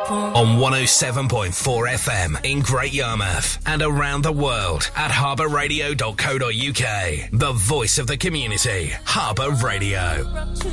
On 107.4 FM in Great Yarmouth and around the world at harbourradio.co.uk. The voice of the community, Harbour Radio.